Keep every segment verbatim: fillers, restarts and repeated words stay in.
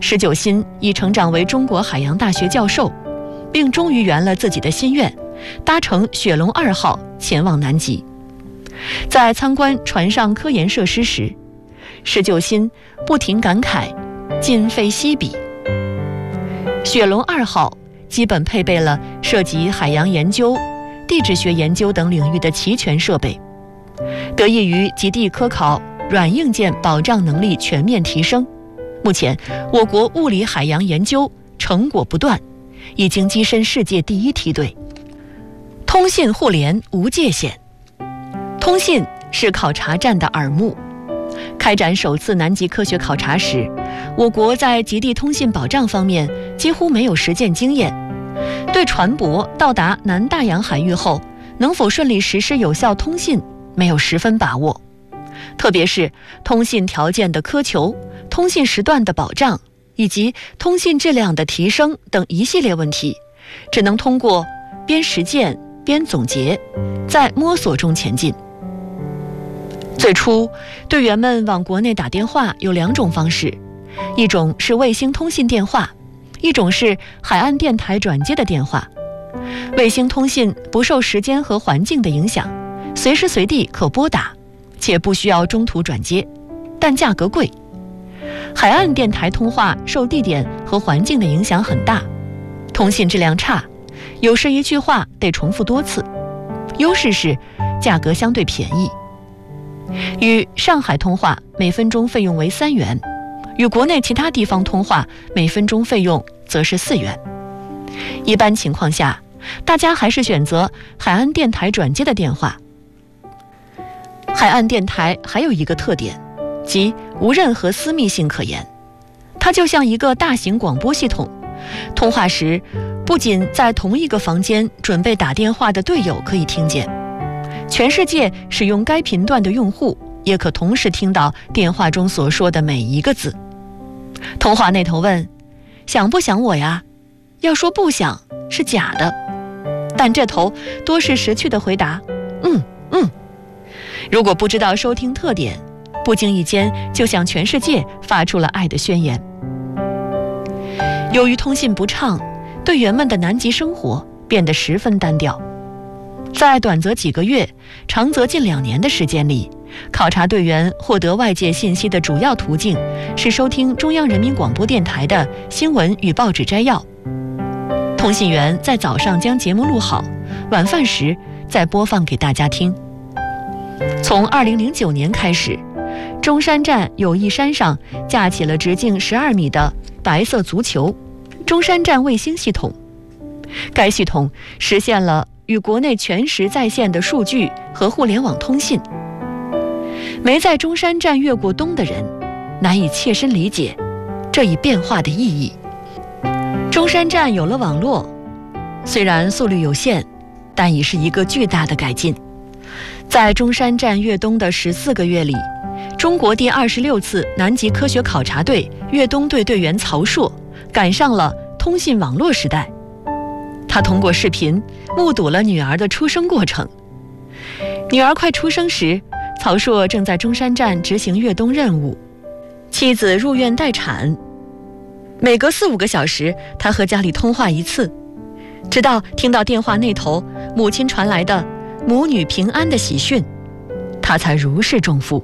石九新已成长为中国海洋大学教授，并终于圆了自己的心愿，搭乘雪龙二号前往南极。在参观船上科研设施时，石九新不停感慨今非昔比。雪龙二号基本配备了涉及海洋研究、地质学研究等领域的齐全设备，得益于极地科考软硬件保障能力全面提升，目前我国物理海洋研究成果不断，已经跻身世界第一梯队。通信互联无界限，通信是考察站的耳目。开展首次南极科学考察时，我国在极地通信保障方面几乎没有实践经验，对船舶到达南大洋海域后能否顺利实施有效通信没有十分把握，特别是通信条件的苛求、通信时段的保障以及通信质量的提升等一系列问题，只能通过边实践边总结，在摸索中前进。最初，队员们往国内打电话有两种方式，一种是卫星通信电话，一种是海岸电台转接的电话。卫星通信不受时间和环境的影响，随时随地可拨打，且不需要中途转接，但价格贵。海岸电台通话受地点和环境的影响很大，通信质量差，有时一句话得重复多次。优势是价格相对便宜。与上海通话每分钟费用为三元，与国内其他地方通话每分钟费用则是四元。一般情况下，大家还是选择海岸电台转接的电话。海岸电台还有一个特点，即无任何私密性可言，它就像一个大型广播系统。通话时，不仅在同一个房间准备打电话的队友可以听见，全世界使用该频段的用户也可同时听到电话中所说的每一个字。通话那头问：想不想我呀？要说不想是假的，但这头多是识趣的回答：嗯嗯。如果不知道收听特点，不经意间就向全世界发出了爱的宣言。由于通信不畅，队员们的南极生活变得十分单调。在短则几个月，长则近两年的时间里，考察队员获得外界信息的主要途径是收听中央人民广播电台的新闻与报纸摘要。通信员在早上将节目录好，晚饭时再播放给大家听。从二零零九年开始，中山站友谊山上架起了直径十二米的白色足球中山站卫星系统。该系统实现了与国内全时在线的数据和互联网通信。没在中山站越过冬的人难以切身理解这一变化的意义。中山站有了网络，虽然速率有限，但已是一个巨大的改进。在中山站越冬的十四个月里，中国第二十六次南极科学考察队越冬队队员曹硕赶上了通信网络时代。他通过视频目睹了女儿的出生过程。女儿快出生时，曹硕正在中山站执行越冬任务，妻子入院待产，每隔四五个小时他和家里通话一次，直到听到电话那头母亲传来的母女平安的喜讯，他才如释重负。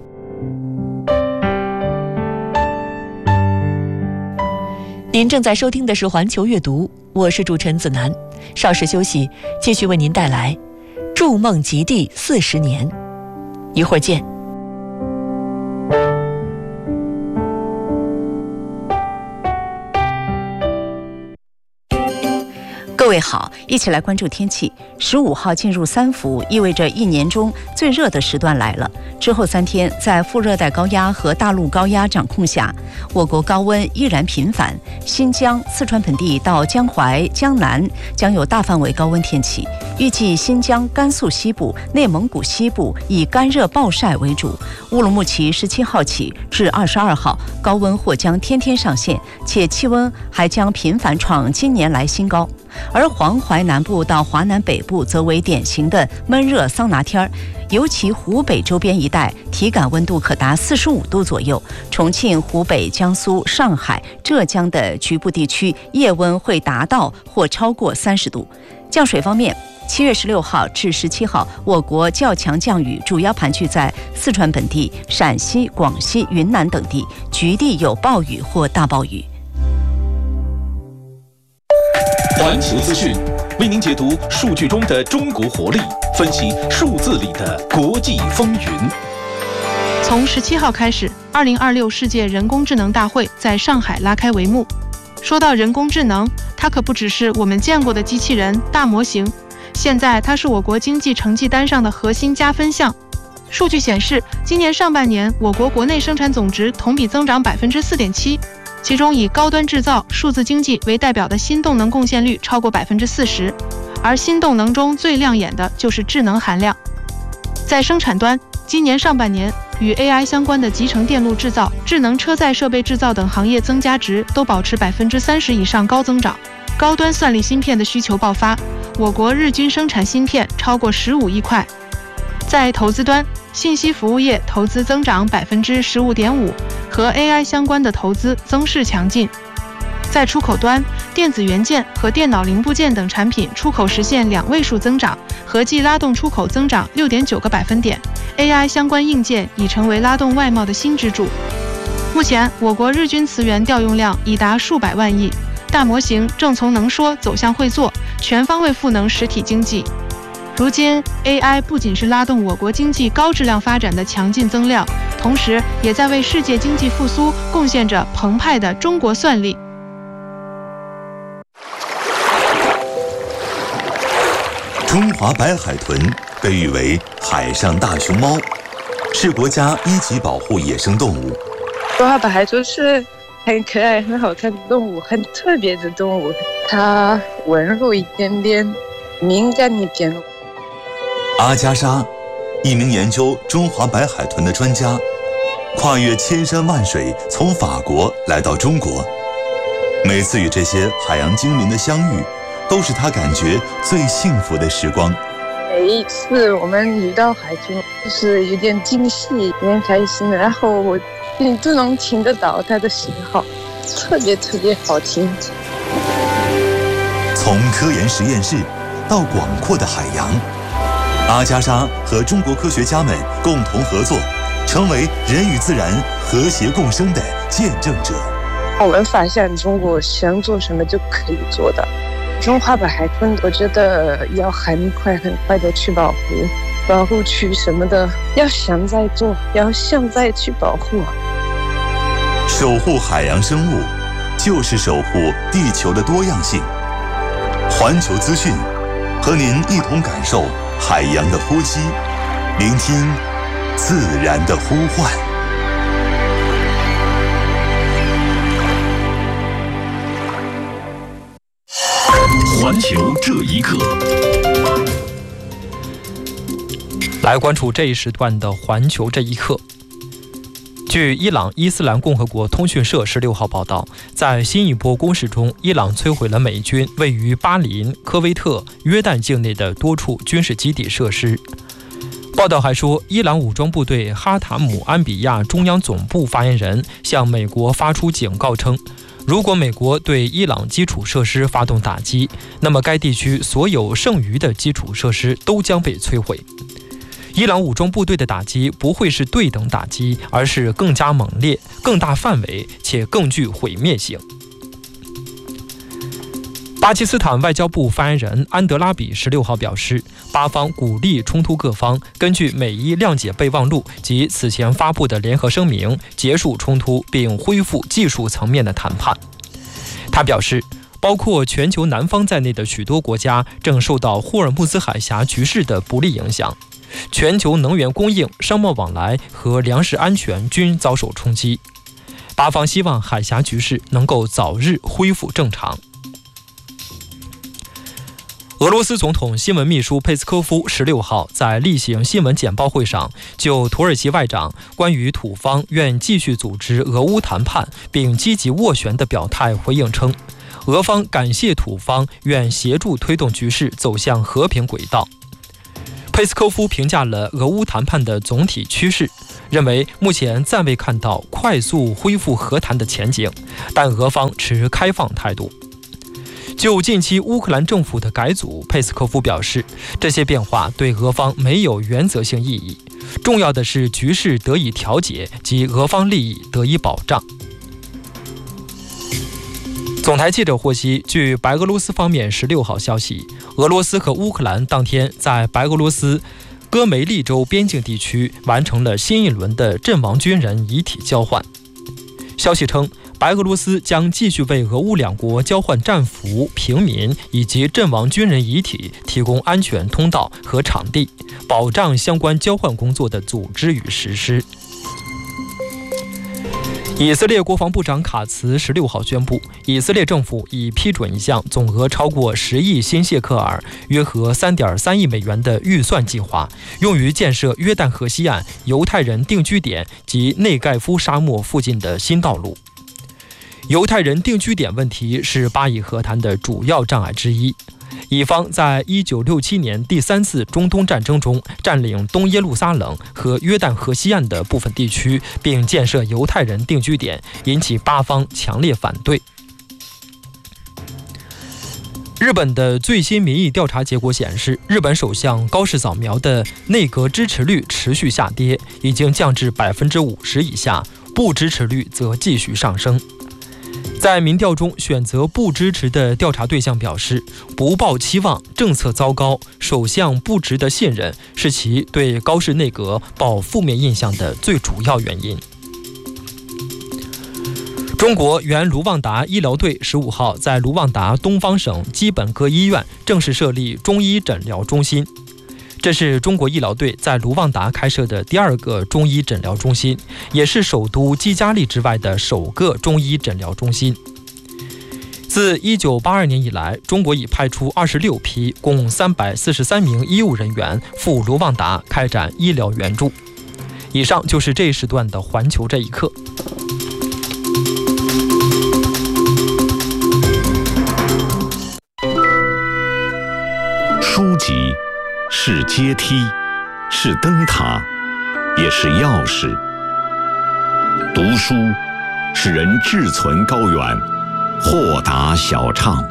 您正在收听的是环球阅读，我是主持人子楠。稍事休息，继续为您带来筑梦极地四十年，一会儿见。 各位好，一起来关注天气。十五号进入三伏，意味着一年中最热的时段来了。之后三天，在副热带高压和大陆高压掌控下，我国高温依然频繁。新疆、四川盆地到江淮、江南将有大范围高温天气。预计新疆、甘肃西部、内蒙古西部以干热暴晒为主。乌鲁木齐十七号起至二十二号，高温或将天天上线，且气温还将频繁创近年来新高。而而黄淮南部到华南北部则为典型的闷热桑拿天儿，尤其湖北周边一带体感温度可达四十五度左右，重庆、湖北、江苏、上海、浙江的局部地区夜温会达到或超过三十度。降水方面，七月十六号至十七号，我国较强降雨主要盘踞在四川本地、陕西、广西、云南等地，局地有暴雨或大暴雨。 环球资讯为您解读数据中的中国活力，分析数字里的国际风云。 从十七号开始，二零二六世界人工智能大会在上海拉开帷幕。说到人工智能，它可不只是我们见过的机器人、大模型，现在它是我国经济成绩单上的核心加分项。数据显示，今年上半年我国国内生产总值同比增长百分之四点七，其中以高端制造、数字经济为代表的新动能贡献率超过百分之四十，而新动能中最亮眼的就是智能含量。在生产端，今年上半年与 A I 相关的集成电路制造、智能车载设备制造等行业增加值都保持百分之三十以上高增长。高端算力芯片的需求爆发，我国日均生产芯片超过十五亿块。在投资端，信息服务业投资增长百分之十五点五，和 A I 相关的投资增势强劲。在出口端，电子元件和电脑零部件等产品出口实现两位数增长，合计拉动出口增长六点九个百分点。A I 相关硬件已成为拉动外贸的新支柱。目前，我国日均磁源调用量已达数百万亿，大模型正从能说走向会做，全方位赋能实体经济。如今 A I 不仅是拉动我国经济高质量发展的强劲增量，同时也在为世界经济复苏贡献着澎湃的中国算力。 中华白海豚被誉为海上大熊猫，是国家一级保护野生动物。 中华白海豚是很可爱、很好看的动物，很特别的动物。它温柔一点点，敏感一点。 阿加莎，一名研究中华白海豚的专家，跨越千山万水，从法国来到中国。每次与这些海洋精灵的相遇，都是他感觉最幸福的时光。 每一次我们遇到海豚，就是有点惊喜，有点开心，然后我你都能听得到它的信号，特别特别好听。 从科研实验室到广阔的海洋，阿加莎和中国科学家们共同合作，成为人与自然和谐共生的见证者。 我们发现中国想做什么就可以做的。中华白海豚，我觉得要很快很快的去保护，保护区什么的，要现在做，要现在去保护。 守护海洋生物，就是守护地球的多样性。环球资讯，和您一同感受海洋的呼吸，聆听自然的呼唤。 环球这一刻， 来关注这一时段的环球这一刻。据伊朗伊斯兰共和国通讯社十六号报道，在新一波攻势中，伊朗摧毁了美军位于巴林、科威特、约旦境内的多处军事基地设施。报道还说，伊朗武装部队哈塔姆安比亚中央总部发言人向美国发出警告称，如果美国对伊朗基础设施发动打击，那么该地区所有剩余的基础设施都将被摧毁。伊朗武装部队的打击不会是对等打击，而是更加猛烈、更大范围且更具毁灭性。巴基斯坦外交部发言人安德拉比十六号表示，巴方鼓励冲突各方根据美伊谅解备忘录及此前发布的联合声明结束冲突，并恢复技术层面的谈判。他表示，包括全球南方在内的许多国家正受到霍尔木兹海峡局势的不利影响，全球能源供应、商贸往来和粮食安全均遭受冲击。巴方希望海峡局势能够早日恢复正常。俄罗斯总统新闻秘书佩斯科夫十六号在例行新闻简报会上，就土耳其外长关于土方愿继续组织俄乌谈判并积极斡旋的表态回应称， 俄方感谢土方，愿协助推动局势走向和平轨道。佩斯科夫评价了俄乌谈判的总体趋势，认为目前暂未看到快速恢复和谈的前景，但俄方持开放态度。就近期乌克兰政府的改组，佩斯科夫表示，这些变化对俄方没有原则性意义，重要的是局势得以调解及俄方利益得以保障。总台记者获悉，据白俄罗斯方面十六号消息，俄罗斯和乌克兰当天在白俄罗斯戈梅利州边境地区完成了新一轮的阵亡军人遗体交换。消息称，白俄罗斯将继续为俄乌两国交换战俘、平民以及阵亡军人遗体提供安全通道和场地，保障相关交换工作的组织与实施。以色列国防部长卡茨十六号宣布，以色列政府已批准一项总额超过十亿新谢克尔（约合三点三亿美元）的预算计划，用于建设约旦河西岸犹太人定居点及内盖夫沙漠附近的新道路。犹太人定居点问题是巴以和谈的主要障碍之一。以方在一九六七年第三次中东战争中占领东耶路撒冷和约旦河西岸的部分地区，并建设犹太人定居点，引起巴方强烈反对。日本的最新民意调查结果显示，日本首相高市早苗的内阁支持率持续下跌，已经降至百分之五十以下，不支持率则继续上升。在民调中，选择不支持的调查对象表示，不抱期望、政策糟糕、首相不值得信任是其对高市内阁抱负面印象的最主要原因。中国原卢旺达医疗队十五号在卢旺达东方省基本科医院正式设立中医诊疗中心。这是中国医疗队在卢旺达开设的第二个中医诊疗中心，也是首都基加利之外的首个中医诊疗中心。自一九八二年以来，中国已派出二十六批共三百四十三名医务人员赴卢旺达开展医疗援助。以上就是这一时段的环球这一刻。 书籍是阶梯，是灯塔，也是钥匙。读书使人志存高远，豁达小畅。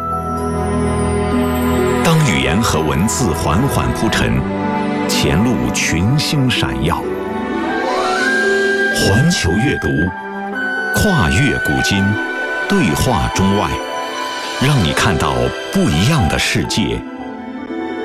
当语言和文字缓缓铺陈，前路群星闪耀。环球阅读，跨越古今，对话中外，让你看到不一样的世界。